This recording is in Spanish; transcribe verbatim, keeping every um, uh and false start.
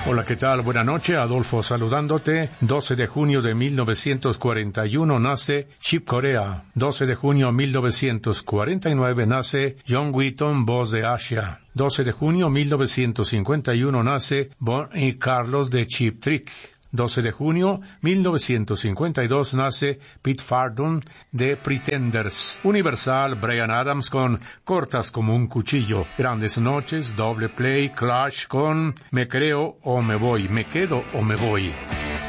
Hola, ¿qué tal? Buenas noches, Adolfo saludándote. doce de junio de mil novecientos cuarenta y uno nace Chick Corea. doce de junio de mil novecientos cuarenta y nueve nace John Wheaton, voz de Asia. doce de junio de mil novecientos cincuenta y uno nace Bonnie Carlos de Cheap Trick. doce de junio de mil novecientos cincuenta y dos nace Pete Fardon de Pretenders. Universal, Bryan Adams con Cortas como un cuchillo. Grandes noches, Doble Play, Clash con Me creo o me voy, me quedo o me voy.